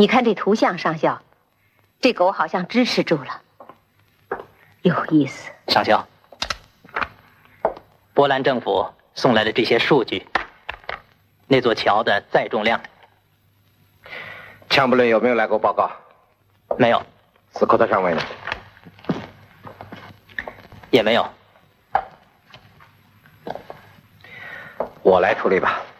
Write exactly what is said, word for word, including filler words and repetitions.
你看这图像，上校，这狗好像支持住了，有意思。 上校，波兰政府送来的这些数据，那座桥的载重量。 强布伦有没有来过报告？ 没有。 斯科特上尉呢？ 也没有。 我来处理吧。